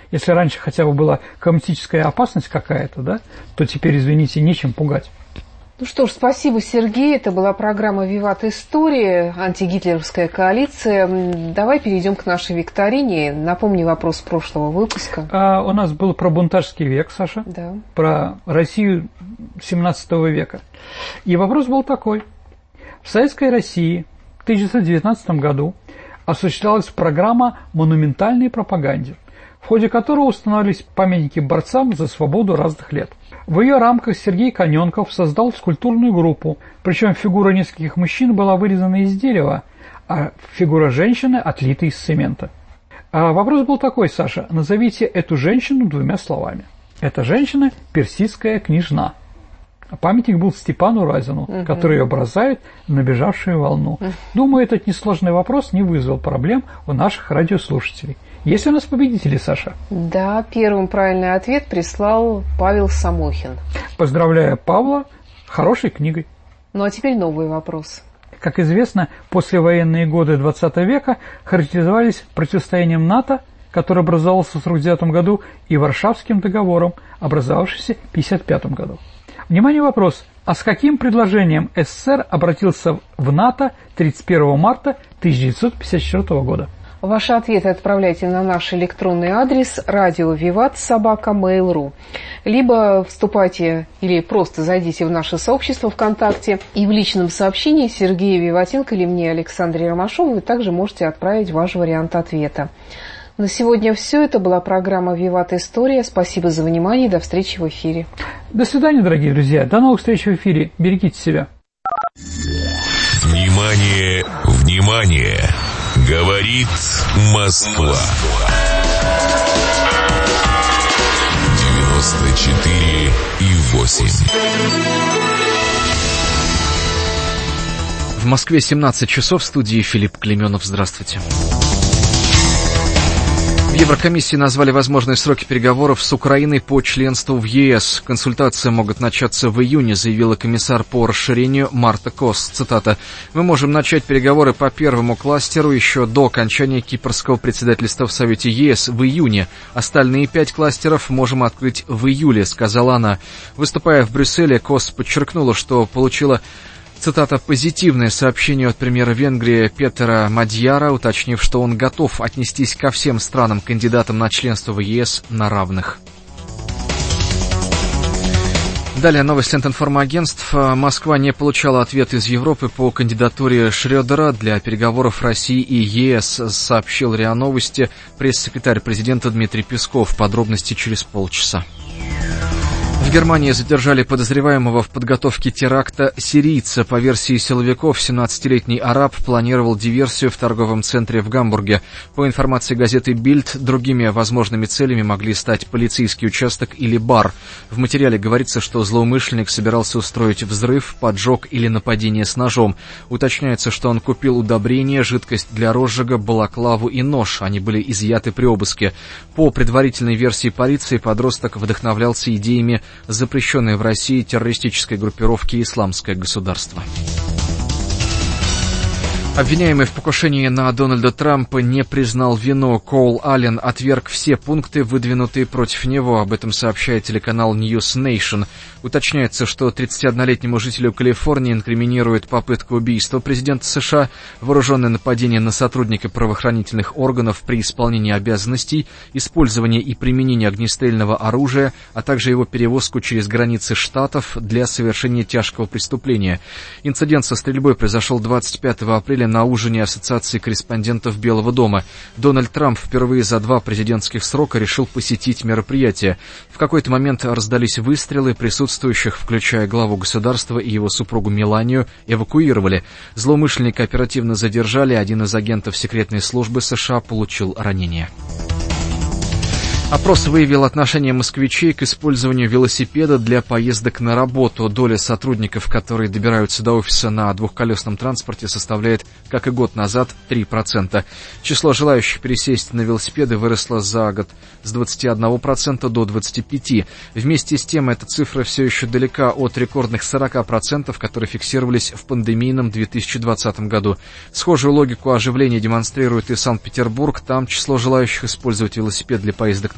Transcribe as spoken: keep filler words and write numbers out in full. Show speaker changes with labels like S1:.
S1: Если раньше хотя бы была коммунистическая опасность какая-то, да, то теперь, извините, нечем пугать.
S2: Ну что ж, спасибо, Сергей. Это была программа «Виват История», антигитлеровская коалиция. Давай перейдем к нашей викторине. Напомни вопрос прошлого выпуска.
S1: А, у нас был про бунтарский век, Саша,
S2: да.
S1: Про Россию семнадцатого века. И вопрос был такой. В Советской России в тысяча девятьсот девятнадцатом году осуществлялась программа монументальной пропаганды, в ходе которой устанавливались памятники борцам за свободу разных лет. В ее рамках Сергей Коненков создал скульптурную группу, причем фигура нескольких мужчин была вырезана из дерева, а фигура женщины отлита из цемента. А вопрос был такой, Саша, назовите эту женщину двумя словами. Эта женщина – персидская княжна. А памятник был Степану Разину, угу. который образует набежавшую волну. Угу. Думаю, этот несложный вопрос не вызвал проблем у наших радиослушателей. Есть у нас победители, Саша?
S2: Да, первым правильный ответ прислал Павел Самохин.
S1: Поздравляю Павла, хорошей книгой.
S2: Ну а теперь новый вопрос.
S1: Как известно, послевоенные годы двадцатого века характеризовались противостоянием НАТО, который образовался в сорок девятом году, и Варшавским договором, образовавшимся в пятьдесят пятом году. Внимание, вопрос. А с каким предложением СССР обратился в НАТО тридцать первого марта тысяча девятьсот пятьдесят четвёртого года?
S2: Ваши ответы отправляйте на наш электронный адрес радио виват собака мейл точка ру, либо вступайте или просто зайдите в наше сообщество ВКонтакте, и в личном сообщении Сергею Виватенко или мне, Александре Ромашовой, вы также можете отправить ваш вариант ответа. На сегодня все. Это была программа «Виват История». Спасибо за внимание. До встречи в эфире.
S1: До свидания, дорогие друзья. До новых встреч в эфире. Берегите себя.
S3: Внимание, внимание! Говорит Москва. девяносто четыре и восемь.
S4: В Москве семнадцать часов, в студии Филипп Клеменов. Здравствуйте. В Еврокомиссии назвали возможные сроки переговоров с Украиной по членству в ЕС. Консультации могут начаться в июне, заявила комиссар по расширению Марта Кос. Цитата. «Мы можем начать переговоры по первому кластеру еще до окончания кипрского председательства в Совете ЕС в июне. Остальные пять кластеров можем открыть в июле», сказала она. Выступая в Брюсселе, Кос подчеркнула, что получила... Цитата, «позитивное сообщение от премьера Венгрии Петера Мадьяра, уточнив, что он готов отнестись ко всем странам-кандидатам на членство в ЕС на равных». Далее новости от информагентств. Москва не получала ответ из Европы по кандидатуре Шрёдера для переговоров России и ЕС, сообщил РИА Новости пресс-секретарь президента Дмитрий Песков. Подробности через полчаса. В Германии задержали подозреваемого в подготовке теракта сирийца. По версии силовиков, семнадцатилетний араб планировал диверсию в торговом центре в Гамбурге. По информации газеты «Бильд», другими возможными целями могли стать полицейский участок или бар. В материале говорится, что злоумышленник собирался устроить взрыв, поджог или нападение с ножом. Уточняется, что он купил удобрение, жидкость для розжига, балаклаву и нож. Они были изъяты при обыске. По предварительной версии полиции, подросток вдохновлялся идеями запрещенной в России террористической группировки «Исламское государство». Обвиняемый в покушении на Дональда Трампа не признал вину. Коул Аллен отверг все пункты, выдвинутые против него. Об этом сообщает телеканал News Nation. Уточняется, что тридцатиоднолетнему жителю Калифорнии инкриминирует попытку убийства президента США, вооруженное нападение на сотрудника правоохранительных органов при исполнении обязанностей, использование и применение огнестрельного оружия, а также его перевозку через границы штатов для совершения тяжкого преступления. Инцидент со стрельбой произошел двадцать пятого апреля на ужине Ассоциации корреспондентов Белого дома. Дональд Трамп впервые за два президентских срока решил посетить мероприятие. В какой-то момент раздались выстрелы, присутствующих, включая главу государства и его супругу Меланию, эвакуировали. Злоумышленника оперативно задержали, один из агентов секретной службы США получил ранение. Опрос выявил отношение москвичей к использованию велосипеда для поездок на работу. Доля сотрудников, которые добираются до офиса на двухколесном транспорте, составляет, как и год назад, три процента. Число желающих пересесть на велосипеды выросло за год с двадцати одного процента до двадцати пяти процентов. Вместе с тем, эта цифра все еще далека от рекордных сорока процентов, которые фиксировались в пандемийном две тысячи двадцатом году. Схожую логику оживления демонстрирует и Санкт-Петербург. Там число желающих использовать велосипед для поездок